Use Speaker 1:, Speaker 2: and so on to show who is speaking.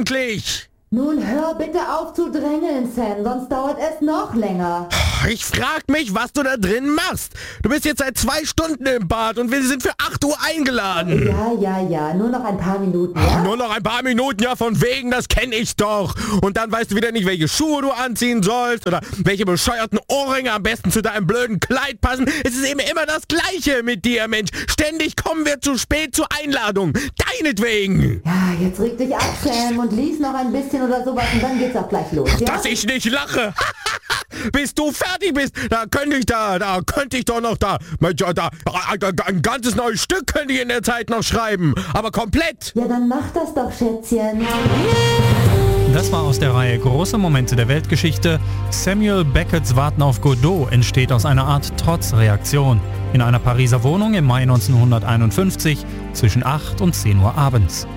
Speaker 1: eigentlich?
Speaker 2: Nun hör bitte auf zu drängeln, Sam, sonst dauert es noch länger.
Speaker 1: Ich frag mich, was du da drin machst. Du bist jetzt seit 2 Stunden im Bad und wir sind für 8 Uhr eingeladen.
Speaker 2: Ja, nur noch ein paar Minuten, ja?
Speaker 1: Nur noch ein paar Minuten, ja, von wegen, das kenne ich doch. Und dann weißt du wieder nicht, welche Schuhe du anziehen sollst oder welche bescheuerten Ohrringe am besten zu deinem blöden Kleid passen. Es ist eben immer das Gleiche mit dir, Mensch. Ständig kommen wir zu spät zur Einladung. Deinetwegen.
Speaker 2: Ja, jetzt reg dich ab, Sam, und lies noch ein bisschen oder sowas und dann geht's auch gleich los, ja?
Speaker 1: Dass ich nicht lache. Bis du fertig bist, da könnte ich doch noch ein ganzes neues Stück könnte ich in der Zeit noch schreiben. Aber komplett.
Speaker 2: Ja, dann mach das doch, Schätzchen.
Speaker 3: Das war aus der Reihe Große Momente der Weltgeschichte. Samuel Becketts Warten auf Godot entsteht aus einer Art Trotzreaktion in einer Pariser Wohnung im Mai 1951 zwischen 8 und 10 Uhr abends.